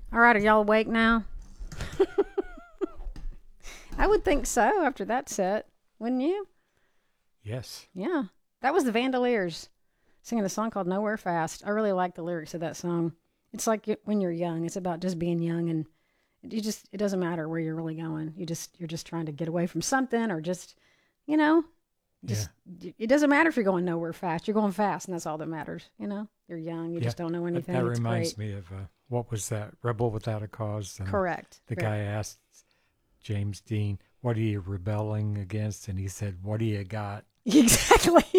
All right, are y'all awake now? I would think so after that set, wouldn't you? Yes. Yeah. That was the Vandaliers singing a song called Nowhere Fast. I really like the lyrics of that song. It's like when you're young, it's about just being young and it doesn't matter where you're really going. You're just trying to get away from something or just, you know, just it doesn't matter if you're going nowhere fast. You're going fast and that's all that matters, you know? You're young, you just don't know anything. That it's reminds great. me of what was that? Rebel Without a Cause. Correct. The guy asked James Dean, "What are you rebelling against?" And he said, "What do you got?" Exactly.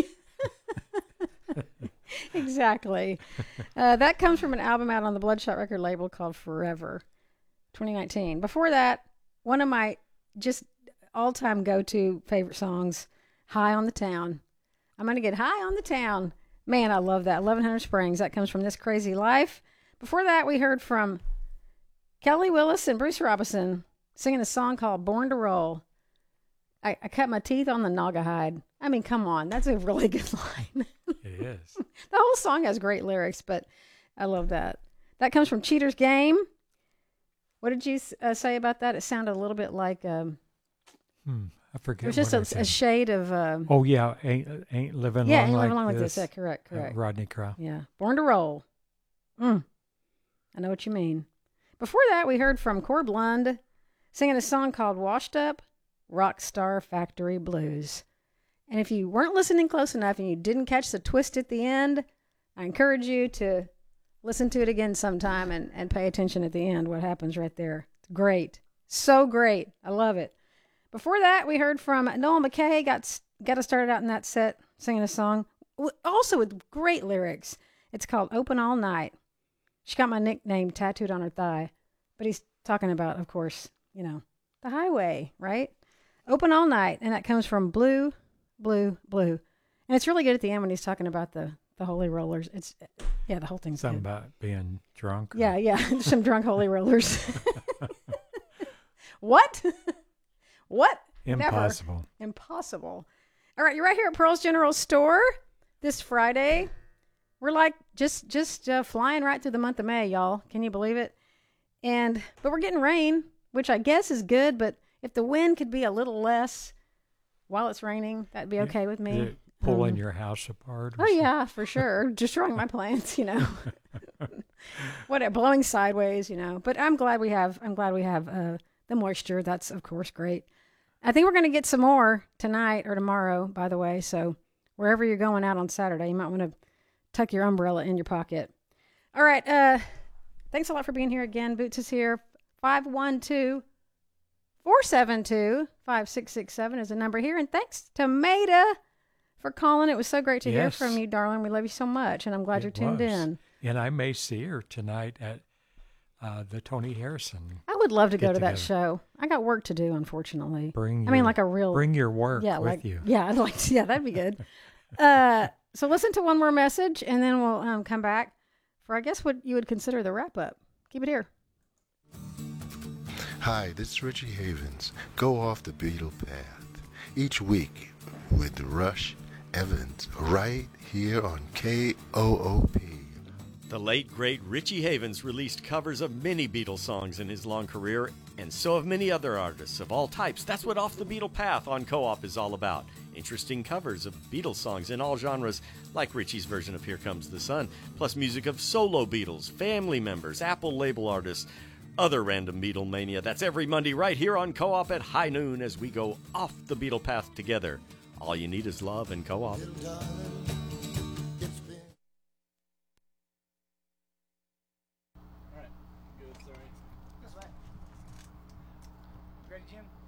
Exactly. That comes from an album out on the Bloodshot record label called Forever, 2019. Before that, one of my just all-time go-to favorite songs, High on the Town. I'm going to get high on the town. Man, I love that. 1100 Springs. That comes from This Crazy Life. Before that, we heard from Kelly Willis and Bruce Robinson singing a song called Born to Roll. I cut my teeth on the Naugahyde. I mean, come on. That's a really good line. It is. The whole song has great lyrics, but I love that. That comes from Cheater's Game. What did you say about that? It sounded a little bit like... I forget. It was just a shade of... oh, yeah. Ain't living yeah, long Ain't like Living Long Like this. This. Yeah, correct. Rodney Crowell. Yeah. Born to Roll. I know what you mean. Before that, we heard from Corb Lund singing a song called Washed Up Rockstar Factory Blues. And if you weren't listening close enough and you didn't catch the twist at the end, I encourage you to listen to it again sometime and pay attention at the end, what happens right there. It's great. So great. I love it. Before that, we heard from Noel McKay, got us started out in that set singing a song, also with great lyrics. It's called Open All Night. She got my nickname tattooed on her thigh, but he's talking about, of course, the highway, right? Open All Night, and that comes from Blue, Blue, Blue. And it's really good at the end when he's talking about the holy rollers. The whole thing's Something good. about being drunk. Yeah. Some drunk holy rollers. What? What? Impossible. Never. Impossible. All right, you're right here at Pearl's General Store this Friday. We're like just flying right through the month of May, y'all. Can you believe it? But we're getting rain, which I guess is good, but if the wind could be a little less while it's raining, that'd be okay with me. Pulling your house apart. Oh, yeah, for sure. Destroying my plants, What, blowing sideways, But I'm glad we have the moisture. That's, of course, great. I think we're going to get some more tonight or tomorrow, by the way. So wherever you're going out on Saturday, you might want to tuck your umbrella in your pocket. All right. Thanks a lot for being here again. Boots is here. 512-472-5667 is the number here. And thanks to Maida for calling. It was so great to hear from you, darling. We love you so much, and I'm glad you're tuned in. And I may see her tonight at the Tony Harrison. I would love to go to that show. I got work to do, unfortunately. Bring your work with you. Yeah, I'd like to. Yeah, that'd be good. So listen to one more message, and then we'll come back for, I guess, what you would consider the wrap-up. Keep it here. Hi, this is Richie Havens. Go off the Beatle path. Each week with Rush Evans, right here on KOOP. The late, great Richie Havens released covers of many Beatles songs in his long career, and so have many other artists of all types. That's what Off the Beatle Path on Co-op is all about. Interesting covers of Beatles songs in all genres, like Richie's version of Here Comes the Sun, plus music of solo Beatles, family members, Apple label artists, other random Beatle mania. That's every Monday right here on Co-op at high noon as we go off the Beatle Path together. All you need is love and Co-op. Ready, Jim?